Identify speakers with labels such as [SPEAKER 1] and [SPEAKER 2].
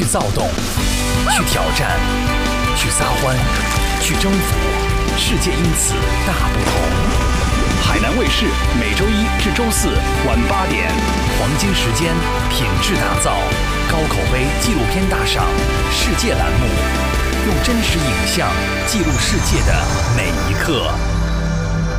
[SPEAKER 1] 去躁动，去挑战，去撒欢，去征服，世界因此大不同。海南卫视每周一至周四晚8点，黄金时间，品质打造，高口碑纪录片大赏世界栏目，用真实影像记录世界的每一刻。